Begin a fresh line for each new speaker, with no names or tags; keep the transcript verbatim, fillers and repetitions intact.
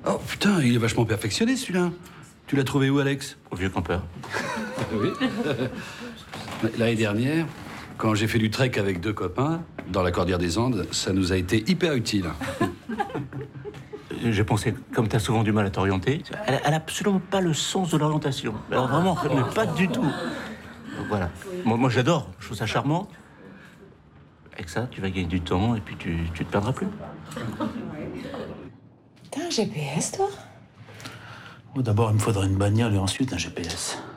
Oh putain, il est vachement perfectionné celui-là. Tu l'as trouvé où, Alex?
Au vieux campeur.
Oui. L'année dernière, quand j'ai fait du trek avec deux copains, dans la Cordillère des Andes, ça nous a été hyper utile.
J'ai pensé, comme t'as souvent du mal à t'orienter, elle, elle a absolument pas le sens de l'orientation. Alors vraiment, mais pas du tout. Donc voilà. Moi, moi j'adore, je trouve ça charmant. Avec ça, tu vas gagner du temps et puis tu, tu te perdras plus.
T'as un G P S, toi?
Oh, d'abord, il me faudrait une bagnole et ensuite un G P S.